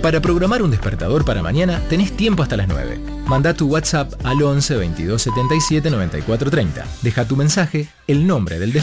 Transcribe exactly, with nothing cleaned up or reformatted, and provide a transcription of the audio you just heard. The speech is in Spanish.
Para programar un despertador para mañana tenés tiempo hasta las nueve. Manda tu WhatsApp al once veintidós setenta y siete noventa y cuatro treinta. Deja tu mensaje, el nombre del despertador